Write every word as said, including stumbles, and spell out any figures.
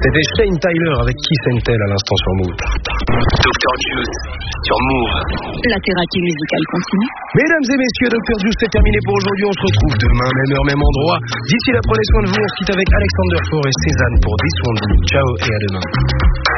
C'était Shane Tyler avec Kiss and Tell à l'instant sur Move. docteur Juice sur Move. La thérapie musicale continue. Mesdames et messieurs, docteur Juice, c'est terminé pour aujourd'hui. On se retrouve demain, même heure, même endroit. D'ici là, prenez soin de vous. On se quitte avec Alexander Faure et Cézanne pour This One. Ciao et à demain.